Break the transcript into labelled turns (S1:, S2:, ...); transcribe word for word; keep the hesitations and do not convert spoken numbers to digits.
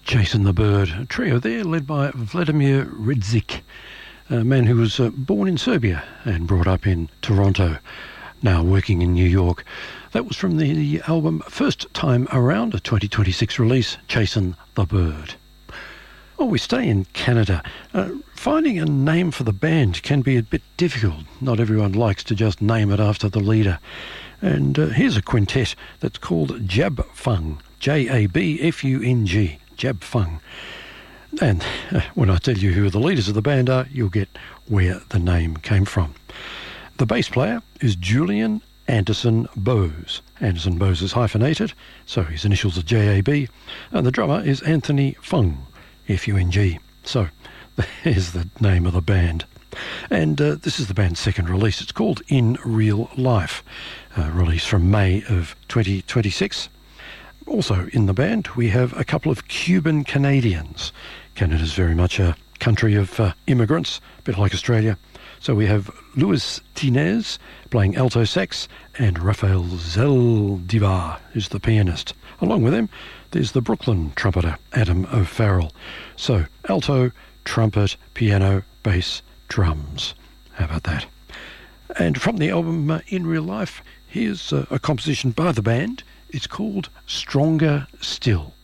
S1: Jason the Bird, a trio there led by Vladimir Ridzik, a man who was uh, born in Serbia and brought up in Toronto, now working in New York. That was from the, the album First Time Around, a twenty twenty-six release, Jason the Bird. Oh, we stay in Canada. Uh, finding a name for the band can be a bit difficult. Not everyone likes to just name it after the leader. And uh, here's a quintet that's called Jab Fung, J A B F U N G, Jab Fung. And uh, when I tell you who the leaders of the band are, you'll get where the name came from. The bass player is Julian Anderson Bose. Anderson Bose is hyphenated, so his initials are J A B. And the drummer is Anthony Fung, F U N G. So there's the name of the band. And uh, this is the band's second release. It's called In Real Life, uh, released from May of twenty twenty-six. Also in the band, we have a couple of Cuban Canadians. Canada's very much a country of uh, immigrants, a bit like Australia. So we have Luis Tinez playing alto sax and Rafael Zaldivar is the pianist. Along with him, there's the Brooklyn trumpeter, Adam O'Farrell. So alto, trumpet, piano, bass, drums. How about that? And from the album uh, In Real Life, here's uh, a composition by the band. It's called Stronger Still.